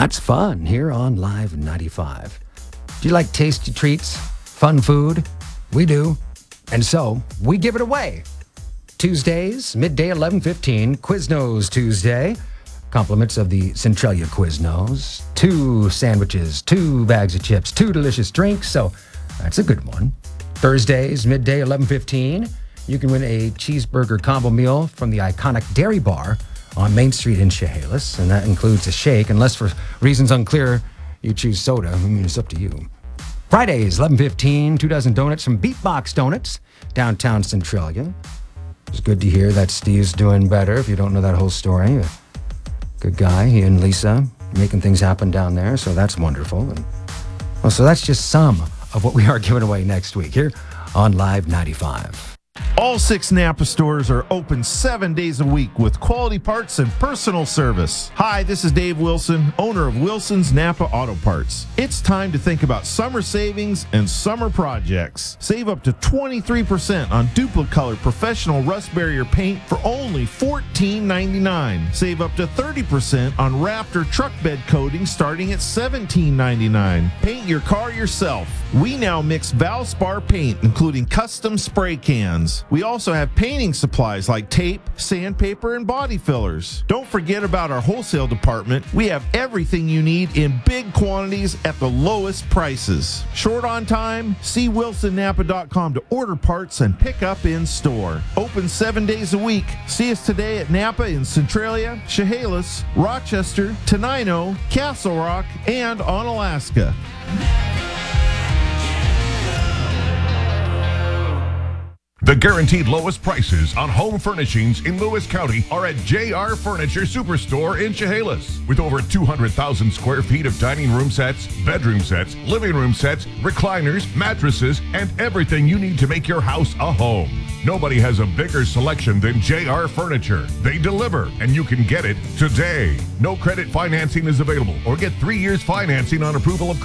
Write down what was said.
That's fun here on Live 95. Do you like tasty treats, fun food? We do. And so we give it away. Tuesdays, midday 11:15, Quiznos Tuesday. Compliments of the Centralia Quiznos. 2 sandwiches, 2 bags of chips, 2 delicious drinks. So that's a good one. Thursdays, midday 11:15, you can win a cheeseburger combo meal from the iconic Dairy Bar on Main Street in Chehalis, and that includes a shake, unless for reasons unclear you choose soda. I mean, it's up to you. Fridays, 11:15, 2 dozen donuts from Beatbox Donuts, downtown Centralia. It's good to hear that Steve's doing better, if you don't know that whole story. Good guy, he and Lisa, making things happen down there, so that's wonderful. And, well, so that's just some of what we are giving away next week here on Live 95. All 6 Napa stores are open 7 days a week with quality parts and personal service. Hi, this is Dave Wilson, owner of Wilson's Napa Auto Parts. It's time to think about summer savings and summer projects. Save up to 23% on Duplicolor professional rust barrier paint for only $14.99. Save up to 30% on Raptor truck bed coating starting at $17.99. Paint your car yourself. We now mix Valspar paint, including custom spray cans. We also have painting supplies like tape, sandpaper, and body fillers. Don't forget about our wholesale department. We have everything you need in big quantities at the lowest prices. Short on time? See WilsonNapa.com to order parts and pick up in store. Open 7 days a week. See us today at Napa in Centralia, Chehalis, Rochester, Tenino, Castle Rock, and Onalaska. The guaranteed lowest prices on home furnishings in Lewis County are at JR Furniture Superstore in Chehalis. With over 200,000 square feet of dining room sets, bedroom sets, living room sets, recliners, mattresses, and everything you need to make your house a home. Nobody has a bigger selection than JR Furniture. They deliver, and you can get it today. No credit financing is available, or get 3 years financing on approval of